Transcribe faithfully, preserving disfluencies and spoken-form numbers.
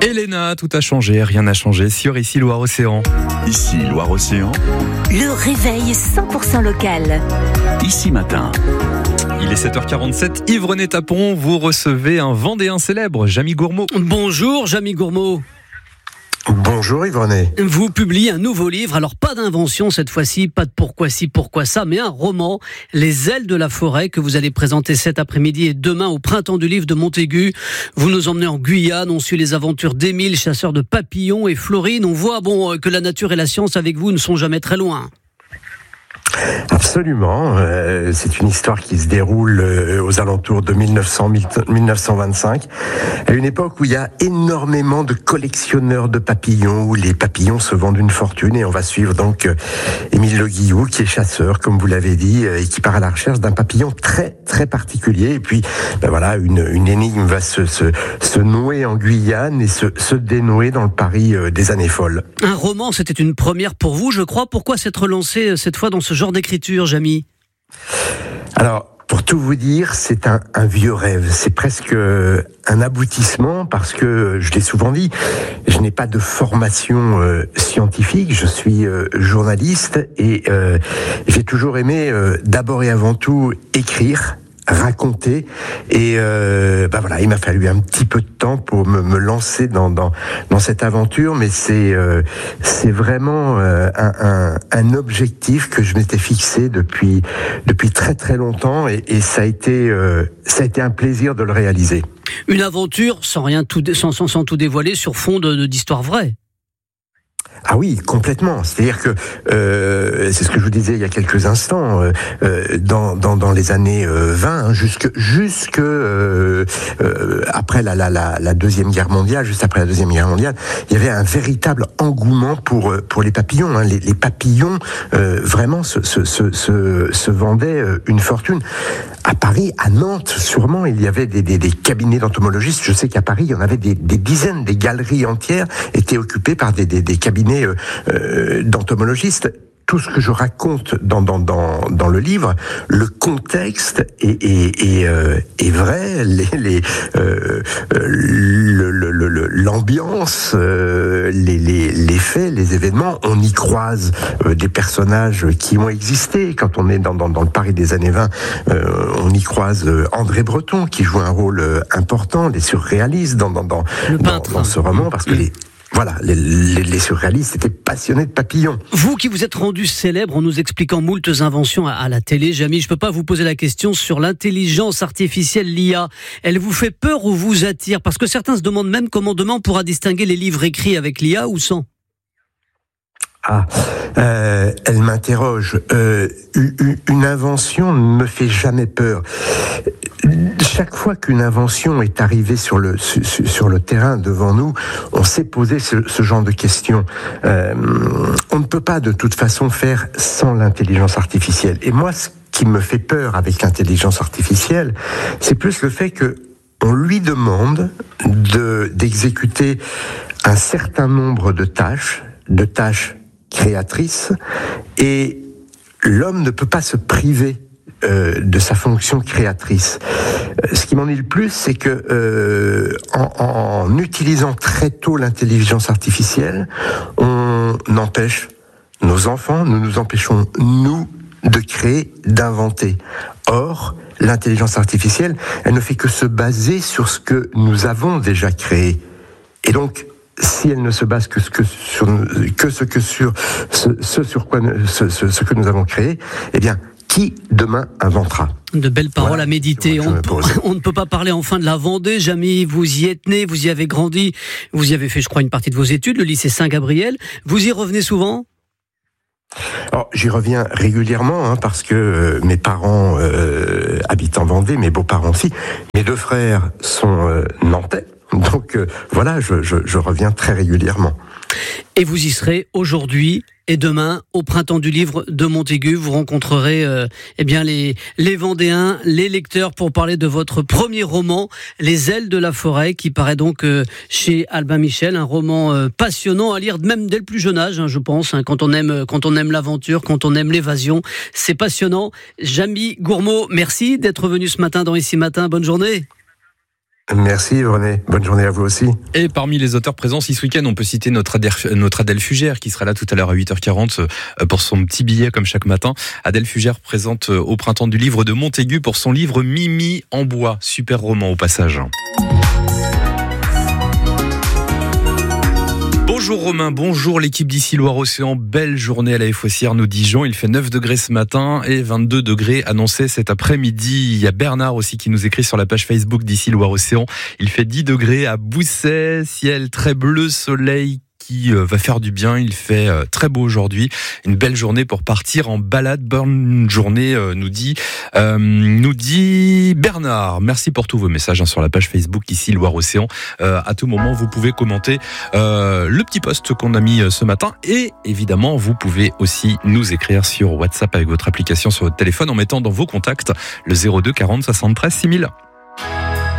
Elena, tout a changé, rien n'a changé sur Ici Loire-Océan. Ici Loire-Océan. Le réveil cent pour cent local. Ici Matin. Il est sept heures quarante-sept, Yves-René Tapon, vous recevez un Vendéen célèbre, Jamy Gourmaud. Bonjour Jamy Gourmaud. Bonjour Yves-René. Vous publiez un nouveau livre, alors pas d'invention cette fois-ci, pas de pourquoi ci, pourquoi ça, mais un roman, Les ailes de la forêt, que vous allez présenter cet après-midi et demain au Printemps du Livre de Montaigu. Vous nous emmenez en Guyane, on suit les aventures d'Émile, chasseur de papillons, et Florine. On voit bon que la nature et la science avec vous ne sont jamais très loin. Absolument, euh, c'est une histoire qui se déroule euh, aux alentours de mille neuf cents à mille neuf cent vingt-cinq, à une époque où il y a énormément de collectionneurs de papillons, où les papillons se vendent une fortune, et on va suivre donc euh, Émile Le Guillou, qui est chasseur, comme vous l'avez dit, euh, et qui part à la recherche d'un papillon très très particulier, et puis ben voilà, une, une énigme va se, se, se nouer en Guyane et se, se dénouer dans le Paris euh, des années folles. Un roman, c'était une première pour vous, je crois. Pourquoi s'être relancé cette fois dans ce genre d'écriture, Jamy ? Alors, pour tout vous dire, c'est un, un vieux rêve. C'est presque un aboutissement parce que, je l'ai souvent dit, je n'ai pas de formation euh, scientifique, je suis euh, journaliste et euh, j'ai toujours aimé euh, d'abord et avant tout écrire, raconter, et euh, bah voilà, il m'a fallu un petit peu de temps pour me, me lancer dans, dans dans cette aventure, mais c'est euh, c'est vraiment euh, un, un un objectif que je m'étais fixé depuis depuis très très longtemps, et, et ça a été euh, ça a été un plaisir de le réaliser. Une aventure sans rien tout sans sans, sans tout dévoiler, sur fond de, de d'histoire vraie. Ah oui, complètement. C'est-à-dire que euh, c'est ce que je vous disais il y a quelques instants. Euh, dans, dans dans les années euh, vingt, hein, jusque jusque euh, euh, après la, la la la deuxième guerre mondiale, juste après la deuxième guerre mondiale, il y avait un véritable engouement pour pour les papillons. Hein. Les, les papillons euh, vraiment se se se se, se vendaient une fortune. À Paris, à Nantes, sûrement, il y avait des des, des cabinets d'entomologistes. Je sais qu'à Paris, il y en avait des, des dizaines, des galeries entières étaient occupées par des des, des cabinets Euh, euh, d'entomologistes. Tout ce que je raconte dans dans dans dans le livre, le contexte est est est, euh, est vrai, les les euh, le, le, le, l'ambiance, euh, les les les faits, les événements, on y croise euh, des personnages qui ont existé. Quand on est dans dans dans le Paris des années vingt, euh, on y croise euh, André Breton qui joue un rôle euh, important, les surréalistes dans dans dans dans, dans ce roman, parce que les Voilà, les, les, les surréalistes étaient passionnés de papillons. Vous qui vous êtes rendu célèbre en nous expliquant moultes inventions à, à la télé, Jamy, je peux pas vous poser la question sur l'intelligence artificielle, l'I A. Elle vous fait peur ou vous attire ? Parce que certains se demandent même comment demain on pourra distinguer les livres écrits avec l'I A ou sans. Ah, euh, elle m'interroge. Euh, une, une invention ne me fait jamais peur. Chaque fois qu'une invention est arrivée sur le sur, sur le terrain devant nous, on s'est posé ce, ce genre de questions. Euh, on ne peut pas de toute façon faire sans l'intelligence artificielle. Et moi, ce qui me fait peur avec l'intelligence artificielle, c'est plus le fait que on lui demande de d'exécuter un certain nombre de tâches, de tâches créatrices, et l'homme ne peut pas se priver euh, de sa fonction créatrice. Ce qui m'ennuie le plus, c'est que euh, en, en utilisant très tôt l'intelligence artificielle, on empêche nos enfants, nous nous empêchons, nous, de créer, d'inventer. Or, l'intelligence artificielle, elle ne fait que se baser sur ce que nous avons déjà créé. Et donc, si elle ne se base que, que sur que ce que sur ce, ce sur quoi ce, ce, ce que nous avons créé, eh bien, qui demain inventera ? De belles paroles voilà, à méditer. On, on ne peut pas parler enfin de la Vendée, Jamy. Vous y êtes né, vous y avez grandi, vous y avez fait, je crois, une partie de vos études, le lycée Saint-Gabriel. Vous y revenez souvent ? Alors, j'y reviens régulièrement, hein, parce que euh, mes parents euh, habitent en Vendée, mes beaux-parents aussi. Mes deux frères sont euh, nantais. Donc euh, voilà, je, je, je reviens très régulièrement. Et vous y serez aujourd'hui et demain au Printemps du Livre de Montaigu. Vous rencontrerez euh, eh bien les, les Vendéens, les lecteurs, pour parler de votre premier roman, Les ailes de la forêt, qui paraît donc euh, chez Albin Michel. Un roman euh, passionnant à lire même dès le plus jeune âge, hein, je pense. Hein, quand on aime, quand on aime l'aventure, quand on aime l'évasion, c'est passionnant. Jamy Gourmaud, merci d'être venu ce matin dans Ici Matin. Bonne journée. Merci René, bonne journée à vous aussi. Et parmi les auteurs présents ce week-end, on peut citer notre Adèle, notre Adèle Fugère qui sera là tout à l'heure à huit heures quarante pour son petit billet comme chaque matin. Adèle Fugère présente au Printemps du Livre de Montaigu pour son livre Mimi en bois. Super roman au passage. Bonjour Romain, bonjour l'équipe d'ici Loire-Océan. Belle journée à la Faussière, nous dit Jean. Il fait neuf degrés ce matin et vingt-deux degrés annoncés cet après-midi. Il y a Bernard aussi qui nous écrit sur la page Facebook d'ici Loire-Océan. Il fait dix degrés à Bousset, ciel très bleu, soleil qui va faire du bien. Il fait très beau aujourd'hui. Une belle journée pour partir en balade. Bonne journée, nous dit, euh, nous dit Bernard. Merci pour tous vos messages hein, sur la page Facebook ici Loire-Océan. Euh, à tout moment, vous pouvez commenter euh, le petit post qu'on a mis ce matin. Et évidemment, vous pouvez aussi nous écrire sur WhatsApp avec votre application sur votre téléphone en mettant dans vos contacts le zéro deux quarante soixante-treize six mille.